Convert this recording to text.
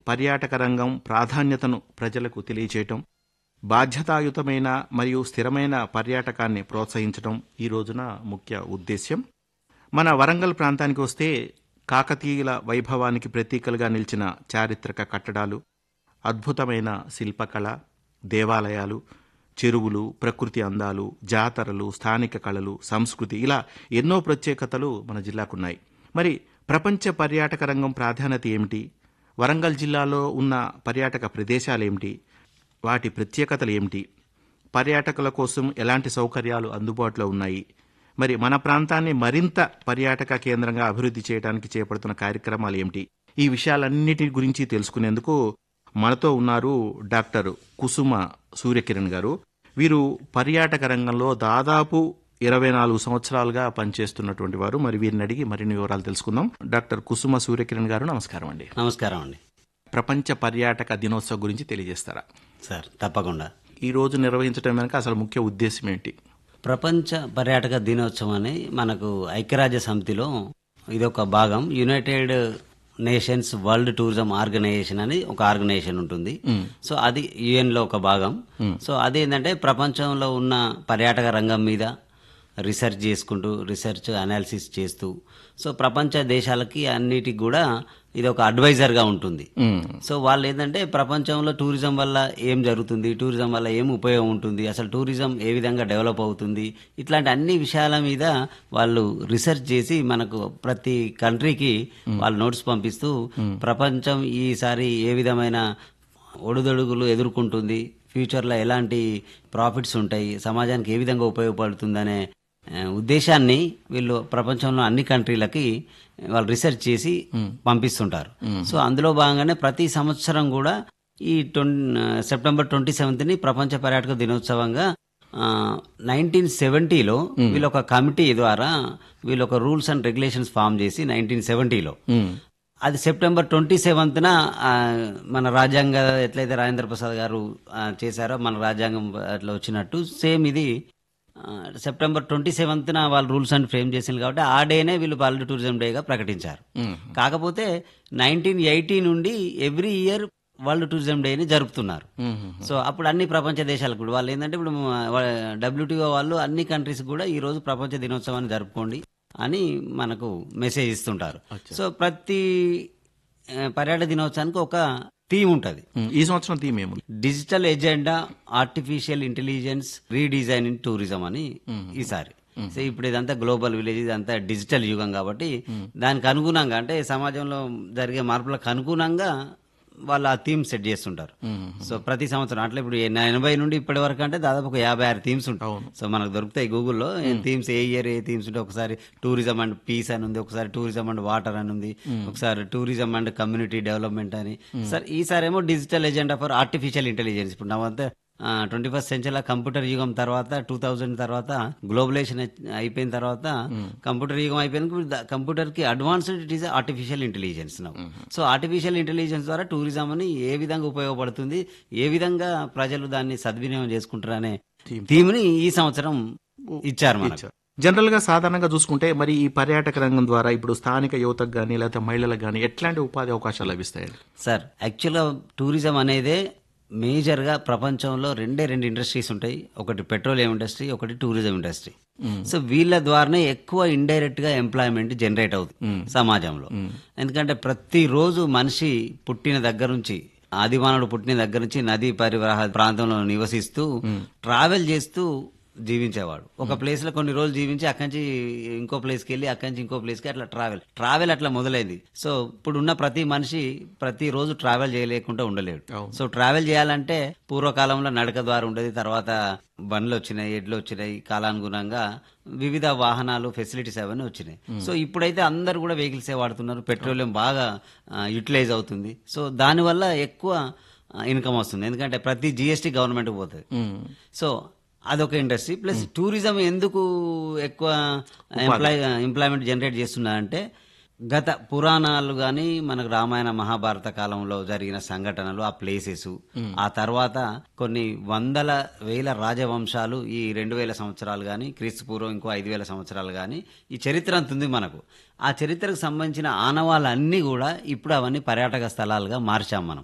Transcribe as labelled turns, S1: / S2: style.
S1: పర్యాటక రంగం ప్రాధాన్యతను ప్రజలకు తెలియచేయటం, బాధ్యతాయుతమైన మరియు స్థిరమైన పర్యాటకాన్ని ప్రోత్సహించడం ఈ రోజున ముఖ్య ఉద్దేశ్యం. మన వరంగల్ ప్రాంతానికి వస్తే కాకతీయుల వైభవానికి ప్రతీకలుగా నిలిచిన చారిత్రక కట్టడాలు, అద్భుతమైన శిల్పకళ, దేవాలయాలు, చెరువులు, ప్రకృతి అందాలు, జాతరలు, స్థానిక కళలు, సంస్కృతి ఇలా ఎన్నో ప్రత్యేకతలు మన జిల్లాకున్నాయి. మరి ప్రపంచ పర్యాటక రంగం ప్రాధాన్యత ఏమిటి? వరంగల్ జిల్లాలో ఉన్న పర్యాటక ప్రదేశాలేమిటి? వాటి ప్రత్యేకతలు ఏమిటి? పర్యాటకుల కోసం ఎలాంటి సౌకర్యాలు అందుబాటులో ఉన్నాయి? మరి మన ప్రాంతాన్ని మరింత పర్యాటక కేంద్రంగా అభివృద్ధి చేయడానికి చేపడుతున్న కార్యక్రమాలు ఏమిటి? ఈ విషయాలన్నిటి గురించి తెలుసుకునేందుకు మనతో ఉన్నారు డాక్టర్ కుసుమ సూర్యకిరణ్ గారు. వీరు పర్యాటక రంగంలో దాదాపు 24 సంవత్సరాలుగా పనిచేస్తున్నటువంటి వారు. మరి వీరిని అడిగి మరిన్ని వివరాలు తెలుసుకుందాం. డాక్టర్ కుసుమ సూర్యకిరణ్ గారు, నమస్కారం అండి.
S2: నమస్కారం అండి.
S1: ప్రపంచ పర్యాటక దినోత్సవం గురించి తెలియజేస్తారా?
S2: సార్, తప్పకుండా.
S1: ఈ రోజు నిర్వహించడం వెనుక అసలు ముఖ్య ఉద్దేశం ఏంటి?
S2: ప్రపంచ పర్యాటక దినోత్సవం అని మనకు ఐక్యరాజ్య సమితిలో ఇదొక భాగం. United nations world tourism organisation అని ఒక ఆర్గనైజేషన్ ఉంటుంది. సో అది యుఎన్ లో ఒక భాగం. సో అదేంటంటే ప్రపంచంలో ఉన్న పర్యాటక రంగం మీద రీసెర్చ్ అనాలిసిస్ చేస్తూ సో ప్రపంచ దేశాలకి అన్నిటికి కూడా ఇది ఒక అడ్వైజర్గా ఉంటుంది. సో వాళ్ళు ఏంటంటే ప్రపంచంలో టూరిజం వల్ల ఏం జరుగుతుంది, టూరిజం వల్ల ఏం ఉపయోగం ఉంటుంది, అసలు టూరిజం ఏ విధంగా డెవలప్ అవుతుంది, ఇట్లాంటి అన్ని విషయాల మీద వాళ్ళు రీసెర్చ్ చేసి మనకు ప్రతి కంట్రీకి వాళ్ళు నోట్స్ పంపిస్తూ ప్రపంచం ఈసారి ఏ విధమైన ఒడుదొడుగులు ఎదుర్కొంటుంది, ఫ్యూచర్లో ఎలాంటి ప్రాఫిట్స్ ఉంటాయి, సమాజానికి ఏ విధంగా ఉపయోగపడుతుందనే ఉద్దేశాన్ని వీళ్ళు ప్రపంచంలో అన్ని కంట్రీలకి వాళ్ళు రీసెర్చ్ చేసి పంపిస్తుంటారు. సో అందులో భాగంగానే ప్రతి సంవత్సరం కూడా ఈ సెప్టెంబర్ 27ని ప్రపంచ పర్యాటక దినోత్సవంగా 1970లో వీళ్ళు ఒక కమిటీ ద్వారా వీళ్ళు ఒక రూల్స్ అండ్ రెగ్యులేషన్స్ ఫామ్ చేసి 1970లో అది సెప్టెంబర్ 27న మన రాజ్యాంగ ఎట్లయితే రాజేంద్ర ప్రసాద్ గారు చేశారో మన రాజ్యాంగం అట్లా వచ్చినట్టు సేమ్ ఇది సెప్టెంబర్ 27న వాళ్ళు రూల్స్ అండ్ ఫ్రేమ్ చేసింది కాబట్టి ఆ డేనే వీళ్ళు వరల్డ్ టూరిజం డేగా ప్రకటించారు. కాకపోతే 1980 నుండి ఎవ్రీ ఇయర్ వరల్డ్ టూరిజం డేని జరుపుతున్నారు. సో అప్పుడు అన్ని ప్రపంచ దేశాలకు కూడా వాళ్ళు ఏంటంటే ఇప్పుడు WTO వాళ్ళు అన్ని కంట్రీస్ కూడా ఈ రోజు ప్రపంచ దినోత్సవాన్ని జరుపుకోండి అని మనకు మెసేజ్ ఇస్తుంటారు. సో ప్రతి పర్యాటక దినోత్సవానికి ఒక థీమ్ ఉంటుంది.
S1: ఈ సంవత్సరం థీమ్ ఏముంది?
S2: Digital agenda artificial intelligence redesign in tourism అని ఈసారి. సో ఇప్పుడు ఇదంతా గ్లోబల్ విలేజ్, ఇదంతా డిజిటల్ యుగం కాబట్టి దానికి అనుగుణంగా అంటే సమాజంలో జరిగే మార్పులకు అనుగుణంగా వాళ్ళు ఆ థీమ్ సెట్ చేస్తుంటారు. సో ప్రతి సంవత్సరం అట్లా ఇప్పుడు 80 నుండి ఇప్పటి వరకు అంటే దాదాపు ఒక 56 థీమ్స్ ఉంటాయి. సో మనకు దొరుకుతాయి గూగుల్లో థీమ్స్, ఏ ఇయర్ ఏ థీమ్స్ ఉంటాయి. ఒకసారి టూరిజం అండ్ పీస్ అని ఉంది, ఒకసారి టూరిజం అండ్ వాటర్ అని ఉంది, ఒకసారి టూరిజం అండ్ కమ్యూనిటీ డెవలప్మెంట్ అని. సార్ ఈసారి ఏమో digital agenda for artificial intelligence. ఇప్పుడు నావంతా 21st సెంచరీలో కంప్యూటర్ యుగం తర్వాత 2000 తర్వాత గ్లోబలైజేషన్ అయిపోయిన తర్వాత కంప్యూటర్ యుగం అయిపోయిన కంప్యూటర్ కి advanced it is artificial intelligence. So artificial intelligence ద్వారా టూరిజం అని ఏ విధంగా ఉపయోగపడుతుంది, ఏ విధంగా ప్రజలు దాన్ని సద్వినియోగం చేసుకుంటారు అనే థీమ్ ని ఈ సంవత్సరం ఇచ్చారు మనకు.
S1: జనరల్ గా సాధారణంగా చూసుకుంటే మరి ఈ పర్యాటక రంగం ద్వారా ఇప్పుడు స్థానిక యువతకు గానీ లేకపోతే మహిళలకు గానీ ఎట్లాంటి ఉపాధి అవకాశాలు లభిస్తాయండి?
S2: సార్ యాక్చువల్గా టూరిజం అనేది మేజర్గా ప్రపంచంలో రెండు ఇండస్ట్రీస్ ఉంటాయి. ఒకటి పెట్రోలియం ఇండస్ట్రీ, ఒకటి టూరిజం ఇండస్ట్రీ. సో వీళ్ళ ద్వారానే ఎక్కువ ఇండైరెక్ట్ గా ఎంప్లాయ్మెంట్ జనరేట్ అవుతుంది సమాజంలో. ఎందుకంటే ప్రతిరోజు మనిషి పుట్టిన దగ్గర నుంచి, ఆదిమానవుడు పుట్టిన దగ్గర నుంచి నదీ పరివాహ ప్రాంతంలో నివసిస్తూ ట్రావెల్ చేస్తూ జీవించేవాడు. ఒక ప్లేస్ లో కొన్ని రోజులు జీవించి అక్కడి నుంచి ఇంకో ప్లేస్కి వెళ్ళి అక్కడి నుంచి ఇంకో ప్లేస్కి అట్లా ట్రావెల్ అట్లా మొదలైంది. సో ఇప్పుడున్న ప్రతి మనిషి ప్రతి రోజు ట్రావెల్ చేయలేకుండా ఉండలేడు. సో ట్రావెల్ చేయాలంటే పూర్వకాలంలో నడక ద్వారా ఉండేది, తర్వాత బండ్లు వచ్చినాయి, ఎడ్లు వచ్చినాయి, కాలానుగుణంగా వివిధ వాహనాలు ఫెసిలిటీస్ అవన్నీ వచ్చినాయి. సో ఇప్పుడైతే అందరు కూడా వెహికల్సే వాడుతున్నారు, పెట్రోలియం బాగా యూటిలైజ్ అవుతుంది. సో దానివల్ల ఎక్కువ ఇన్కమ్ వస్తుంది, ఎందుకంటే ప్రతి GST గవర్నమెంట్ పోతుంది. సో అదొక ఇండస్ట్రీ. ప్లస్ టూరిజం ఎందుకు ఎక్కువ ఎంప్లాయ్మెంట్ జనరేట్ చేస్తున్నా అంటే గత పురాణాలు గాని మనకు రామాయణ మహాభారత కాలంలో జరిగిన సంఘటనలు, ఆ ప్లేసెస్, ఆ తర్వాత కొన్ని వందల వేల రాజవంశాలు ఈ 2000 సంవత్సరాలు గాని, క్రీస్తు పూర్వం ఇంకో 5000 సంవత్సరాలు గాని ఈ చరిత్ర అంత ఉంది మనకు. ఆ చరిత్రకు సంబంధించిన ఆనవాళ్ళన్నీ కూడా ఇప్పుడు అవన్నీ పర్యాటక స్థలాలుగా మార్చాం మనం.